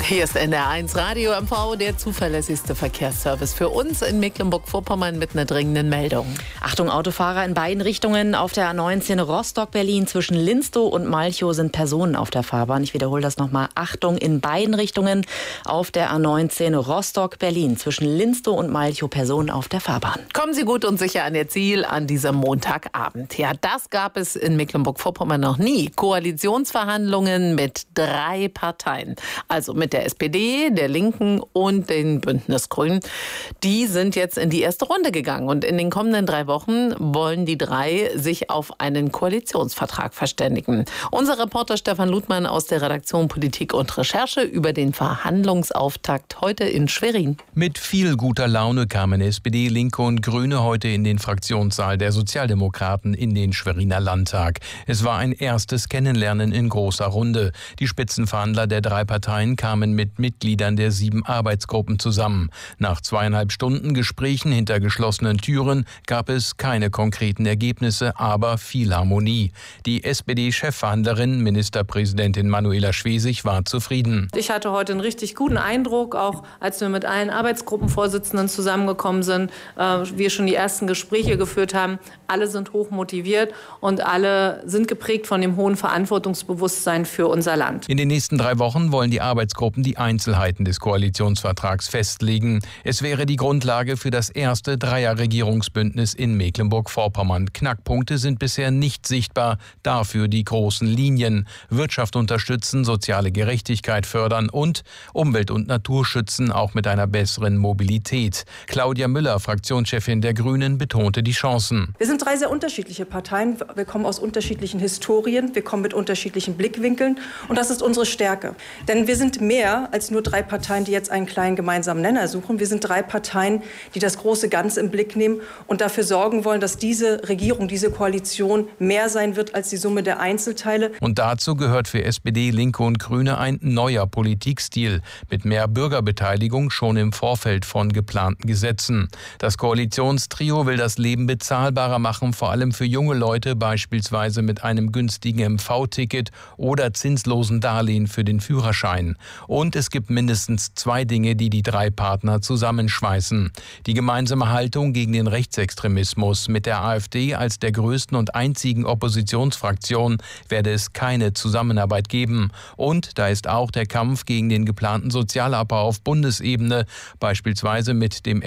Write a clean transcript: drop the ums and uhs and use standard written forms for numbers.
Hier ist NDR1 Radio MV, der zuverlässigste Verkehrsservice für uns in Mecklenburg-Vorpommern mit einer dringenden Meldung. Achtung, Autofahrer in beiden Richtungen. Auf der A19 Rostock-Berlin zwischen Linstow und Malchow sind Personen auf der Fahrbahn. Ich wiederhole das nochmal. Achtung, in beiden Richtungen. Auf der A19 Rostock-Berlin zwischen Linstow und Malchow Personen auf der Fahrbahn. Kommen Sie gut und sicher an Ihr Ziel an diesem Montagabend. Ja, das gab es in Mecklenburg-Vorpommern noch nie. Koalitionsverhandlungen mit 3 Parteien. Also mit der SPD, der Linken und den Bündnisgrünen. Die sind jetzt in die erste Runde gegangen. Und in den kommenden 3 Wochen wollen die 3 sich auf einen Koalitionsvertrag verständigen. Unser Reporter Stefan Ludmann aus der Redaktion Politik und Recherche über den Verhandlungsauftakt heute in Schwerin. Mit viel guter Laune kamen SPD, Linke und Grüne heute in den Fraktionssaal der Sozialdemokraten in den Schweriner Landtag. Es war ein erstes Kennenlernen in großer Runde. Die Spitzenverhandler der 3 Parteien kamen mit Mitgliedern der 7 Arbeitsgruppen zusammen. Nach 2,5 Stunden Gesprächen hinter geschlossenen Türen gab es keine konkreten Ergebnisse, aber viel Harmonie. Die SPD-Chefverhandlerin, Ministerpräsidentin Manuela Schwesig, war zufrieden. Ich hatte heute einen richtig guten Eindruck, auch als wir mit allen Arbeitsgruppenvorsitzenden zusammengekommen sind, wir schon die ersten Gespräche geführt haben. Alle sind hoch motiviert und alle sind geprägt von dem hohen Verantwortungsbewusstsein für unser Land. In den nächsten 3 Wochen wollen die Arbeitsgruppen die Einzelheiten des Koalitionsvertrags festlegen. Es wäre die Grundlage für das erste Dreierregierungsbündnis in Mecklenburg-Vorpommern. Knackpunkte sind bisher nicht sichtbar, dafür die großen Linien. Wirtschaft unterstützen, soziale Gerechtigkeit fördern und Umwelt und Natur schützen, auch mit einer besseren Mobilität. Claudia Müller, Fraktionschefin der Grünen, betonte die Chancen. Wir sind 3 sehr unterschiedliche Parteien. Wir kommen aus unterschiedlichen Historien, wir kommen mit unterschiedlichen Blickwinkeln und das ist unsere Stärke. Denn wir sind mehr als nur 3 Parteien, die jetzt einen kleinen gemeinsamen Nenner suchen. Wir sind 3 Parteien, die das große Ganze im Blick nehmen und dafür sorgen wollen, dass diese Regierung, diese Koalition mehr sein wird als die Summe der Einzelteile. Und dazu gehört für SPD, Linke und Grüne ein neuer Politikstil mit mehr Bürgerbeteiligung schon im Vorfeld von geplanten Gesetzen. Das Koalitionstrio will das Leben bezahlbarer machen, vor allem für junge Leute, beispielsweise mit einem günstigen MV-Ticket oder zinslosen Darlehen für den Führerschein. Und es gibt mindestens 2 Dinge, die die 3 Partner zusammenschweißen. Die gemeinsame Haltung gegen den Rechtsextremismus. Mit der AfD als der größten und einzigen Oppositionsfraktion werde es keine Zusammenarbeit geben. Und da ist auch der Kampf gegen den geplanten Sozialabbau auf Bundesebene, beispielsweise mit dem